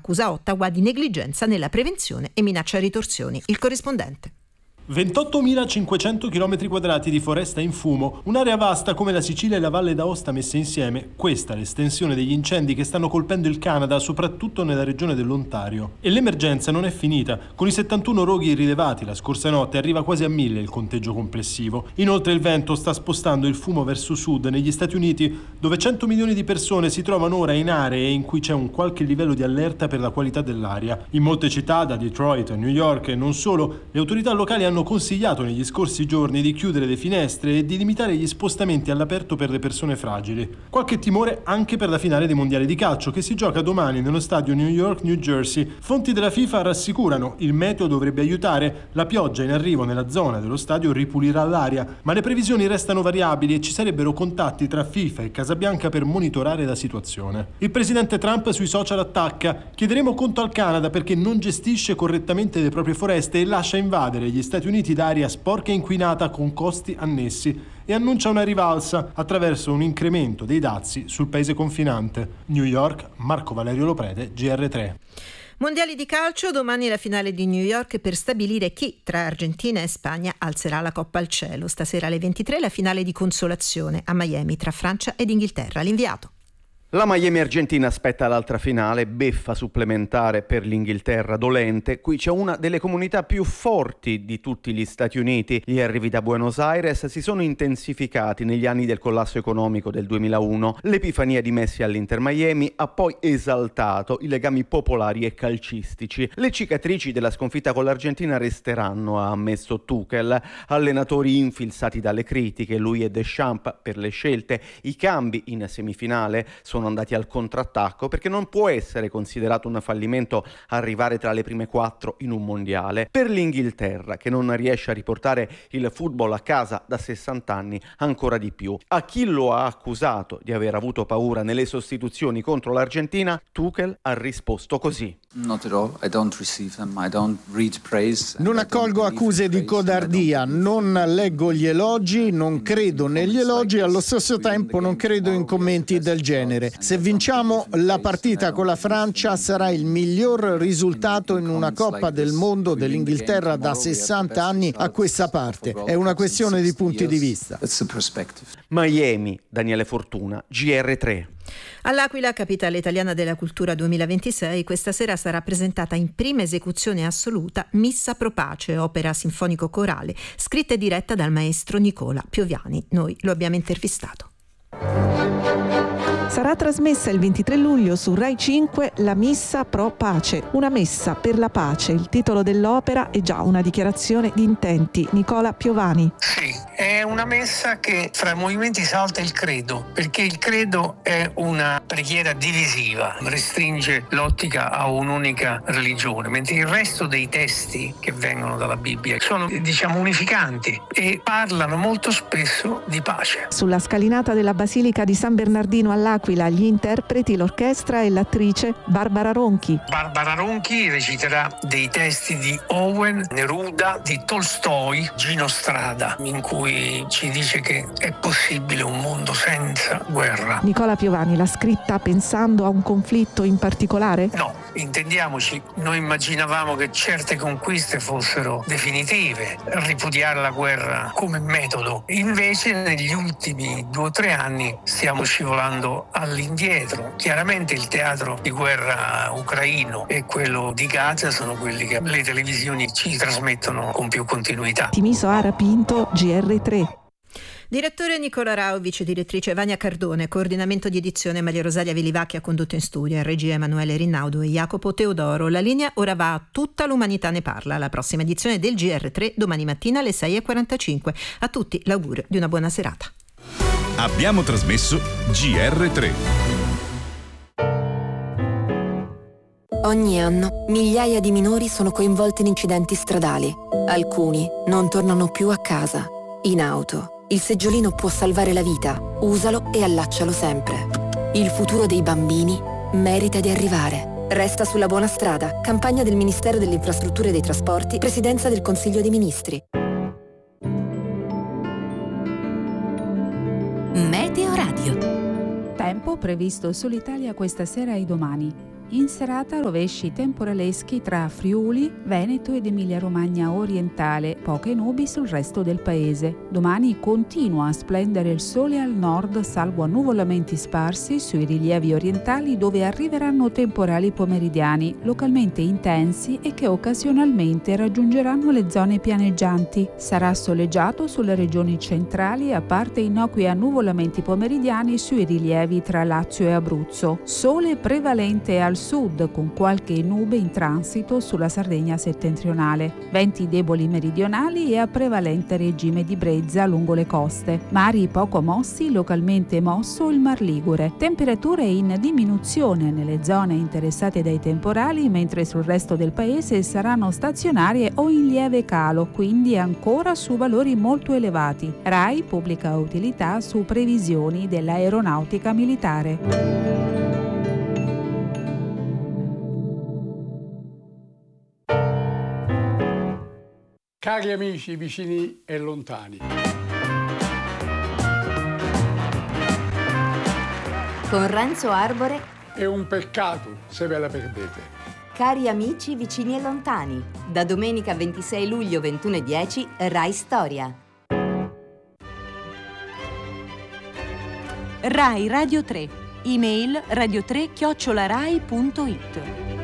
accusa Ottawa di negligenza nella prevenzione e minaccia ritorsioni. Il corrispondente. 28.500 km² di foresta in fumo, un'area vasta come la Sicilia e la Valle d'Aosta messe insieme. Questa è l'estensione degli incendi che stanno colpendo il Canada, soprattutto nella regione dell'Ontario. E l'emergenza non è finita. Con i 71 roghi rilevati la scorsa notte arriva quasi a 1.000 il conteggio complessivo. Inoltre il vento sta spostando il fumo verso sud negli Stati Uniti, dove 100 milioni di persone si trovano ora in aree in cui c'è un qualche livello di allerta per la qualità dell'aria. In molte città, da Detroit a New York e non solo, le autorità locali hanno consigliato negli scorsi giorni di chiudere le finestre e di limitare gli spostamenti all'aperto per le persone fragili. Qualche timore anche per la finale dei mondiali di calcio che si gioca domani nello stadio New York, New Jersey. Fonti della FIFA rassicurano, il meteo dovrebbe aiutare, la pioggia in arrivo nella zona dello stadio ripulirà l'aria, ma le previsioni restano variabili e ci sarebbero contatti tra FIFA e Casabianca per monitorare la situazione. Il presidente Trump sui social attacca: chiederemo conto al Canada perché non gestisce correttamente le proprie foreste e lascia invadere gli Stati Uniti d'aria sporca e inquinata con costi annessi, e annuncia una rivalsa attraverso un incremento dei dazi sul paese confinante. New York, Marco Valerio Loprete, GR3. Mondiali di calcio, domani la finale di New York per stabilire chi tra Argentina e Spagna alzerà la coppa al cielo. Stasera alle 23 la finale di consolazione a Miami tra Francia ed Inghilterra. L'inviato. La Miami-Argentina aspetta l'altra finale, beffa supplementare per l'Inghilterra dolente. Qui c'è una delle comunità più forti di tutti gli Stati Uniti. Gli arrivi da Buenos Aires si sono intensificati negli anni del collasso economico del 2001. L'epifania di Messi all'Inter Miami ha poi esaltato i legami popolari e calcistici. Le cicatrici della sconfitta con l'Argentina resteranno, ha ammesso Tuchel. Allenatori infilzati dalle critiche, lui e Deschamps per le scelte. I cambi in semifinale sono andati al contrattacco perché non può essere considerato un fallimento arrivare tra le prime 4 in un mondiale. Per l'Inghilterra, che non riesce a riportare il football a casa da 60 anni, ancora di più. A chi lo ha accusato di aver avuto paura nelle sostituzioni contro l'Argentina, Tuchel ha risposto così: non accolgo accuse di codardia, non leggo gli elogi, non credo negli elogi e allo stesso tempo non credo in commenti del genere. Se vinciamo la partita con la Francia sarà il miglior risultato in una Coppa del Mondo dell'Inghilterra da 60 anni a questa parte. È una questione di punti di vista. Miami, Daniele Fortuna, GR3. All'Aquila, capitale italiana della cultura 2026, questa sera sarà presentata in prima esecuzione assoluta Missa Pro Pace, opera sinfonico-corale, scritta e diretta dal maestro Nicola Pioviani. Noi lo abbiamo intervistato. Sarà trasmessa il 23 luglio su Rai 5 la Missa Pro Pace, una messa per la pace. Il titolo dell'opera è già una dichiarazione di intenti. Nicola Piovani. Sì, è una messa che fra i movimenti salta il credo, perché il credo è una preghiera divisiva, restringe l'ottica a un'unica religione, mentre il resto dei testi che vengono dalla Bibbia sono, unificanti e parlano molto spesso di pace. Sulla scalinata della Basilica di San Bernardino all'Aquila, gli interpreti, l'orchestra e l'attrice Barbara Ronchi. Barbara Ronchi reciterà dei testi di Owen, Neruda, di Tolstoi, Gino Strada, in cui ci dice che è possibile un mondo senza guerra. Nicola Piovani l'ha scritta pensando a un conflitto in particolare? No, intendiamoci, noi immaginavamo che certe conquiste fossero definitive, ripudiare la guerra come metodo. Invece negli ultimi 2 o 3 anni stiamo scivolando all'indietro. Chiaramente il teatro di guerra ucraino e quello di Gaza sono quelli che le televisioni ci trasmettono con più continuità. Timiso Ara Pinto, GR3. Direttore Nicola Rao, vice direttrice Vania Cardone, coordinamento di edizione Maria Rosaria Vilivacchi, ha condotto in studio, in regia Emanuele Rinaudo e Jacopo Teodoro. La linea ora va a Tutta l'umanità ne parla, la prossima edizione del GR3 domani mattina alle 6:45. A tutti l'augurio di una buona serata. Abbiamo trasmesso GR3. Ogni anno migliaia di minori sono coinvolti in incidenti stradali. Alcuni non tornano più a casa. In auto, il seggiolino può salvare la vita. Usalo e allaccialo sempre. Il futuro dei bambini merita di arrivare. Resta sulla buona strada. Campagna del Ministero delle Infrastrutture e dei Trasporti, Presidenza del Consiglio dei Ministri. Meteo Radio. Tempo previsto sull'Italia questa sera e domani. In serata rovesci temporaleschi tra Friuli, Veneto ed Emilia-Romagna orientale, poche nubi sul resto del paese. Domani continua a splendere il sole al nord, salvo annuvolamenti sparsi sui rilievi orientali dove arriveranno temporali pomeridiani, localmente intensi e che occasionalmente raggiungeranno le zone pianeggianti. Sarà soleggiato sulle regioni centrali, a parte innocui annuvolamenti pomeridiani sui rilievi tra Lazio e Abruzzo. Sole prevalente al sud, con qualche nube in transito sulla Sardegna settentrionale. Venti deboli meridionali e a prevalente regime di brezza lungo le coste. Mari poco mossi, localmente mosso il Mar Ligure. Temperature in diminuzione nelle zone interessate dai temporali, mentre sul resto del paese saranno stazionarie o in lieve calo, quindi ancora su valori molto elevati. RAI pubblica utilità su previsioni dell'aeronautica militare. Cari amici vicini e lontani. Con Renzo Arbore. È un peccato se ve la perdete. Cari amici vicini e lontani. Da domenica 26 luglio 21:10, Rai Storia. Rai Radio 3. Email radio3@rai.it.